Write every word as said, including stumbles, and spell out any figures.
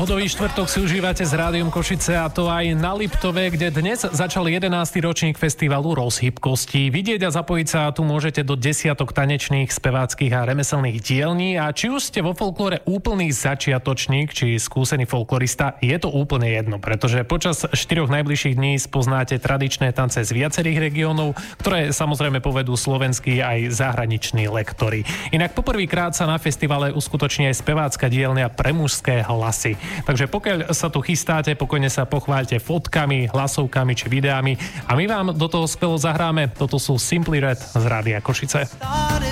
Pohodový štvrtok si užívate s Rádiom Košice, a to aj na Liptove, kde dnes začal jedenásty ročník festivalu Rozhýbkosti. Vidieť a zapojiť sa tu môžete do desiatok tanečných, speváckych a remeselných dielní, a či už ste vo folklóre úplný začiatočník či skúsený folklorista, je to úplne jedno, pretože počas štyroch najbližších dní spoznáte tradičné tance z viacerých regiónov, ktoré samozrejme povedú slovenskí aj zahraniční lektori. Inak poprvýkrát sa na festivale uskutoční aj spevácka dielňa pre mužské hlasy. Takže pokiaľ sa tu chystáte, pokojne sa pochváľte fotkami, hlasovkami či videami a my vám do toho skvelo zahráme. Toto sú Simply Red z Rádia Košice.